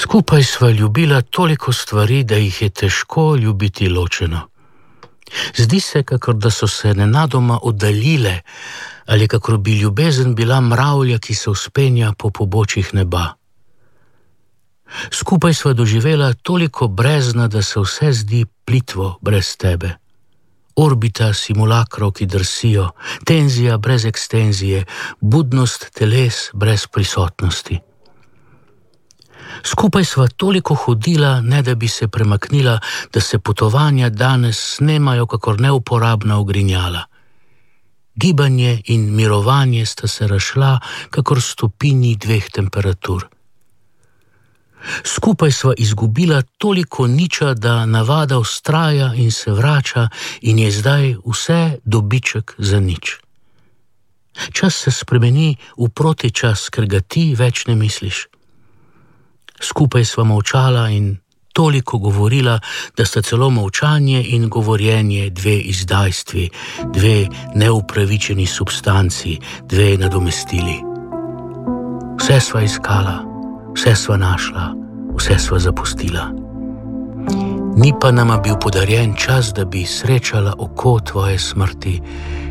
Skupaj sva ljubila toliko stvari, da jih je težko ljubiti ločeno. Zdi se, kakor da so se nenadoma oddaljile, ali kakor bi ljubezen bila mravlja, ki se vzpenja po pobočjih neba. Skupaj sva doživela toliko brezna, da se vse zdi plitvo brez tebe. Orbita simulakrov, ki drsijo, tenzija brez ekstenzije, budnost teles brez prisotnosti. Skupaj sva toliko hodila, ne da bi se premaknila, da se potovanja danes snemajo kakor neuporabna ogrinjala. Gibanje in mirovanje sta se razšla kakor stopinji dveh temperatur. Skupaj sva izgubila toliko niča, da navada vztraja in se vrača in je zdaj vse dobiček za nič. Čas se spremeni v protičas, ker ga ti več ne misliš. Skupaj sva molčala in toliko govorila, da sta celo molčanje in govorjenje dve izdajstvi, dve neupravičeni substanci, dve nadomestili. Vse sva iskala, vse sva našla, vse sva zapustila. Ni pa nama bil podarjen čas, da bi srečala oko tvoje smrti